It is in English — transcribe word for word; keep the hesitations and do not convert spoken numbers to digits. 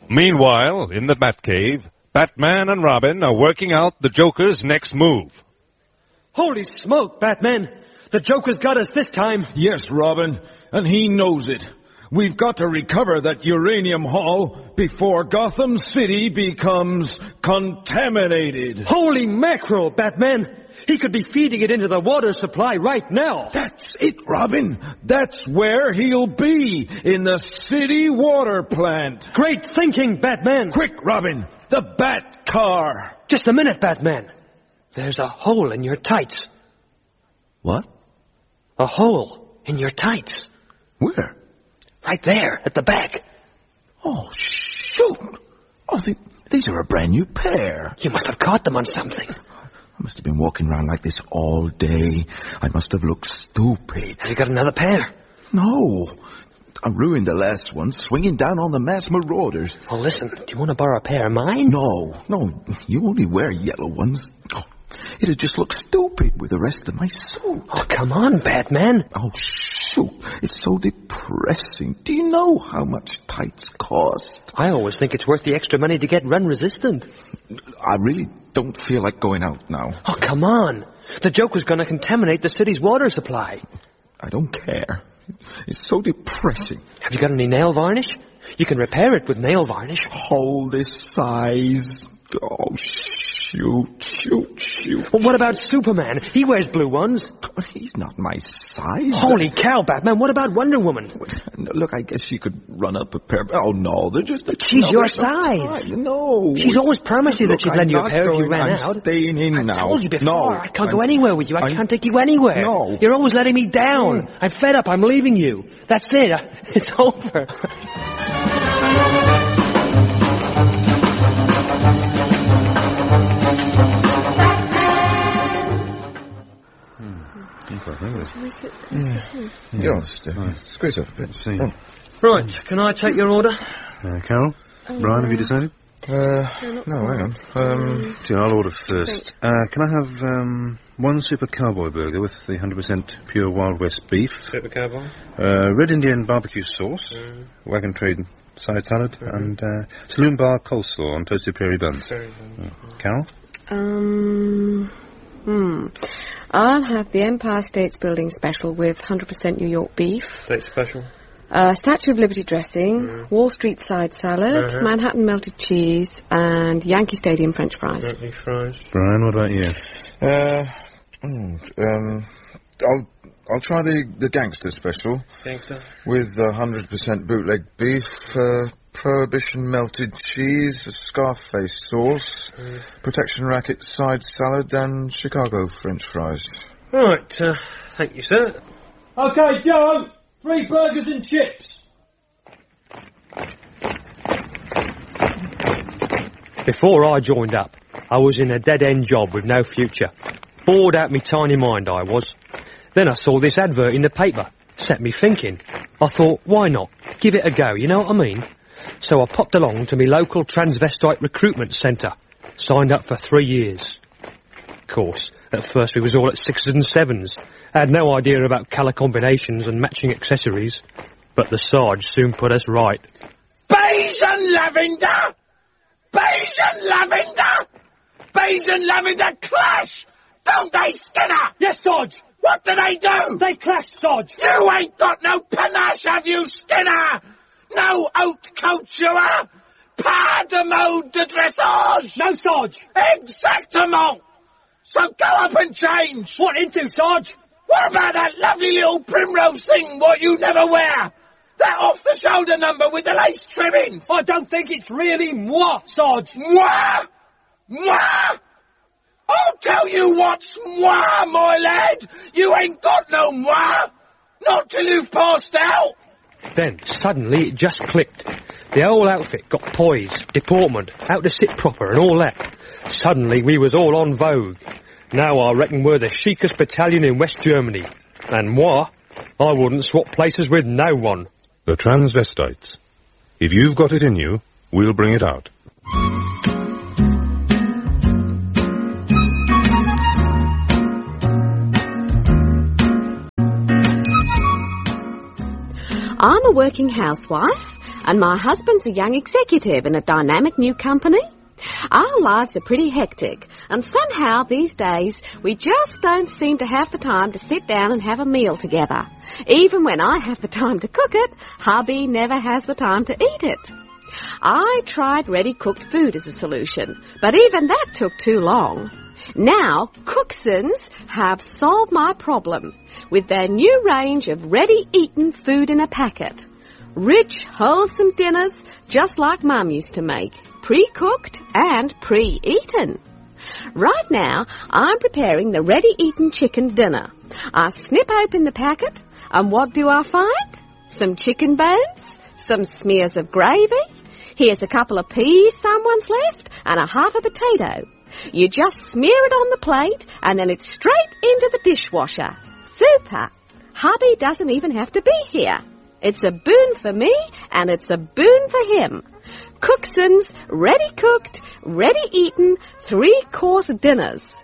Meanwhile, in the Batcave, Batman and Robin are working out the Joker's next move. Holy smoke, Batman! The Joker's got us this time. Yes, Robin, and he knows it. We've got to recover that uranium hull before Gotham City becomes contaminated. Holy mackerel, Batman! He could be feeding it into the water supply right now. That's it, Robin. That's where he'll be, in the city water plant. Great thinking, Batman. Quick, Robin, the Bat car. Just a minute, Batman. There's a hole in your tights. What? A hole in your tights. Where? Right there, at the back. Oh, shoot. Oh, they, these are a brand new pair. You must have caught them on something. I must have been walking around like this all day. I must have looked stupid. Have you got another pair? No. I ruined the last one, swinging down on the mass marauders. Well, listen, do you want to borrow a pair of mine? No, no, you only wear yellow ones. Oh, it'd just look stupid with the rest of my suit. Oh, come on, Batman. Oh, shoot. It's so depressing. Do you know how much tights cost? I always think it's worth the extra money to get run-resistant. I really don't feel like going out now. Oh, come on. The Joker's going to contaminate the city's water supply. I don't care. It's so depressing. Have you got any nail varnish? You can repair it with nail varnish. Hole this size. Oh, shoot, shoot, shoot. Well, what about Superman? He wears blue ones. But he's not my size. Holy cow, Batman. What about Wonder Woman? Look, I guess she could run up a pair. Oh, no, they're just... But she's no, your size. size. No. She's always promised you that she'd lend you a pair if you ran I'm out. I'm staying in I now. told you before. No, I can't I'm, go anywhere with you. I I'm, can't take you anywhere. No. You're always letting me down. Mm. I'm fed up. I'm leaving you. That's it. It's over. Yeah. Yours, Stephen. Squeeze up a bit. See. Oh. Right, can I take your order? Uh, Carol? Oh, Brian, no. have you decided? Uh, no, hang on. Um, See, I'll order first. Uh, can I have um, one super cowboy burger with the one hundred percent pure Wild West beef? Super cowboy. Uh, red Indian barbecue sauce, mm. wagon trade side salad, mm-hmm. and uh, saloon bar coleslaw on toasted prairie buns. Prairie buns. Uh, Carol? Um, hmm. I'll have the Empire States Building special with one hundred percent New York beef. State special. Uh, Statue of Liberty dressing, mm. Wall Street side salad, uh-huh. Manhattan melted cheese, and Yankee Stadium French fries. Yankee fries. Brian, what about you? Uh, um, I'll I'll try the, the gangster special. Gangster. With one hundred percent bootleg beef, uh, Prohibition melted cheese, Scarface sauce, mm. Protection Racket side salad, and Chicago French fries. Right, uh, thank you, sir. Okay, Joe, three burgers and chips. Before I joined up, I was in a dead-end job with no future. Bored out me tiny mind, I was. Then I saw this advert in the paper. Set me thinking. I thought, why not? Give it a go, you know what I mean? So I popped along to my local transvestite recruitment centre. Signed up for three years. Of course, at first we was all at sixes and sevens. I had no idea about colour combinations and matching accessories. But the Sarge soon put us right. Beige and lavender! Beige and lavender! Beige and lavender clash! Don't they, Skinner? Yes, Sarge! What do they do? They clash, Sarge! You ain't got no panache, have you, Skinner? No haute couture? Pas de mode de dressage? No, Sarge! Exactement! So go up and change! What into, Sarge? What about that lovely little primrose thing what you never wear? That off-the-shoulder number with the lace trimmings? I don't think it's really moi, Sarge. Moi? Moi? I'll tell you what's moi, my lad. You ain't got no moi. Not till you've passed out. Then, suddenly, it just clicked. The whole outfit got poise, deportment, how to sit proper and all that. Suddenly, we was all on vogue. Now I reckon we're the chicest battalion in West Germany. And moi, I wouldn't swap places with no one. The transvestites. If you've got it in you, we'll bring it out. I'm a working housewife, and my husband's a young executive in a dynamic new company. Our lives are pretty hectic, and somehow these days we just don't seem to have the time to sit down and have a meal together. Even when I have the time to cook it, hubby never has the time to eat it. I tried ready-cooked food as a solution, but even that took too long. Now, Cooksons have solved my problem with their new range of ready-eaten food in a packet. Rich, wholesome dinners just like Mum used to make, pre-cooked and pre-eaten. Right now, I'm preparing the ready-eaten chicken dinner. I snip open the packet, and what do I find? Some chicken bones, some smears of gravy. Here's a couple of peas someone's left, and a half a potato. You just smear it on the plate, and then it's straight into the dishwasher. Super! Hubby doesn't even have to be here. It's a boon for me, and it's a boon for him. Cookson's ready-cooked, ready-eaten, three-course dinners.